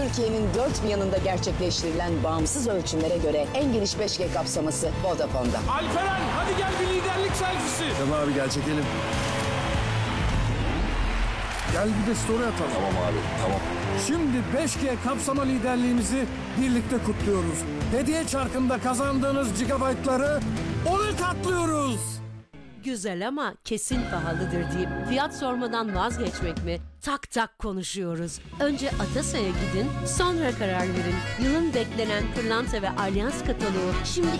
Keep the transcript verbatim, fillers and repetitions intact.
Türkiye'nin dört bir yanında gerçekleştirilen bağımsız ölçümlere göre en geniş beş G kapsaması Vodafone'da. Alperen hadi gel bir liderlik selfisi. Tamam abi gel çekelim. Gel bir de story atalım. Tamam abi, tamam. Şimdi beş G kapsama liderliğimizi birlikte kutluyoruz. Hediye çarkında kazandığınız gigabaytları ona katlıyoruz. Güzel ama kesin pahalıdır deyip fiyat sormadan vazgeçmek mi? Tak tak konuşuyoruz. Önce Atasa'ya gidin, sonra karar verin. Yılın beklenen Pırlanta ve Alyans kataloğu şimdi